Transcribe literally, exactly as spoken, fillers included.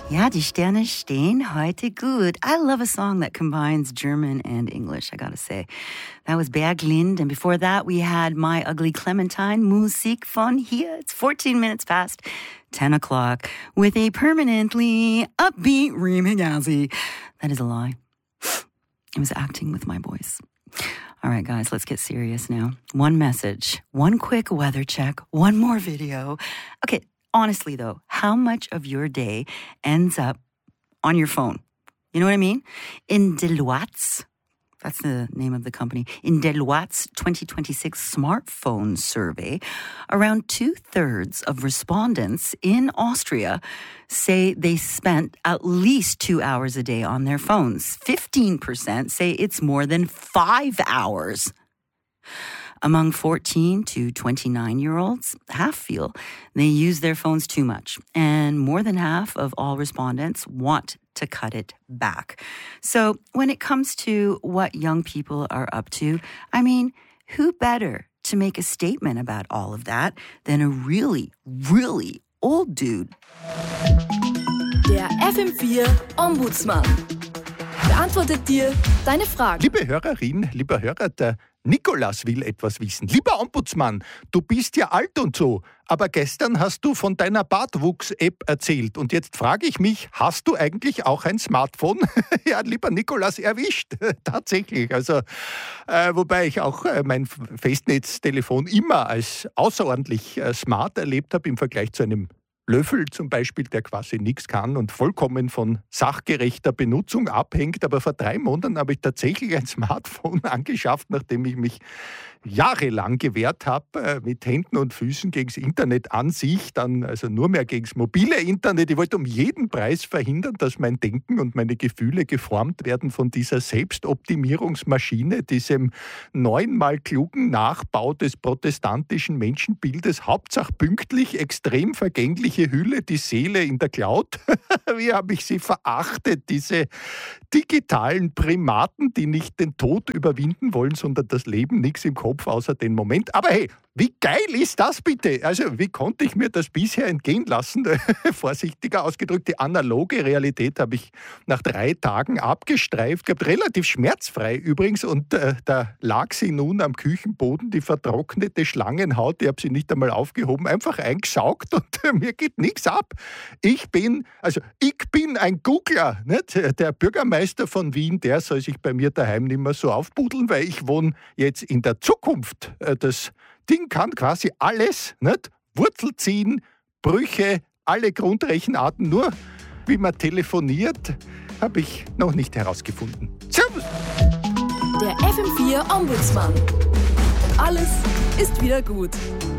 Ja, die Sterne stehen heute gut. I love a song that combines German and English, I gotta say. That was Berglind, and before that we had My Ugly Clementine, Musik von hier. It's fourteen minutes past ten o'clock with a permanently upbeat Rima Gazi. That is a lie. I was acting with my voice. All right, guys, let's get serious now. One message, one quick weather check, one more video. Okay. Honestly, though, how much of your day ends up on your phone? You know what I mean? In Deloitte's, that's the name of the company, in Deloitte's twenty twenty-six smartphone survey, around two-thirds of respondents in Austria say they spent at least two hours a day on their phones. fifteen percent say it's more than five hours. Among fourteen to twenty-nine-year-olds, half feel they use their phones too much, and more than half of all respondents want to cut it back. So when it comes to what young people are up to, I mean, who better to make a statement about all of that than a really, really old dude? Der F M vier Ombudsmann beantwortet dir deine Fragen. Liebe Hörerin, lieber Hörer, der Nikolas will etwas wissen. Lieber Ombudsmann, du bist ja alt und so, aber gestern hast du von deiner Bartwuchs-App erzählt. Und jetzt frage ich mich, hast du eigentlich auch ein Smartphone? Ja, lieber Nikolas, erwischt. Tatsächlich. Also, äh, wobei ich auch äh, mein Festnetztelefon immer als außerordentlich äh, smart erlebt habe im Vergleich zu einem Löffel zum Beispiel, der quasi nichts kann und vollkommen von sachgerechter Benutzung abhängt. Aber vor drei Monaten habe ich tatsächlich ein Smartphone angeschafft, nachdem ich mich jahrelang gewehrt habe, mit Händen und Füßen gegen das Internet an sich, dann also nur mehr gegen das mobile Internet. Ich wollte um jeden Preis verhindern, dass mein Denken und meine Gefühle geformt werden von dieser Selbstoptimierungsmaschine, diesem neunmal klugen Nachbau des protestantischen Menschenbildes, Hauptsache pünktlich, extrem vergängliche Hülle, die Seele in der Cloud. Wie habe ich sie verachtet, diese digitalen Primaten, die nicht den Tod überwinden wollen, sondern das Leben, nichts im Kopf außer den Moment. Aber hey, wie geil ist das bitte? Also wie konnte ich mir das bisher entgehen lassen? Vorsichtiger ausgedrückt, die analoge Realität habe ich nach drei Tagen abgestreift gehabt, relativ schmerzfrei übrigens, und äh, da lag sie nun am Küchenboden, die vertrocknete Schlangenhaut, ich habe sie nicht einmal aufgehoben, einfach eingesaugt und äh, mir geht nichts ab. Ich bin, also ich bin ein Googler, nicht? Der Bürgermeister von Wien, der soll sich bei mir daheim nicht mehr so aufbudeln, weil ich wohne jetzt in der Zukunft. Das Ding kann quasi alles, nicht? Wurzel ziehen, Brüche, alle Grundrechenarten, nur wie man telefoniert, habe ich noch nicht herausgefunden. Servus! Der F M vier Ombudsmann. Alles ist wieder gut.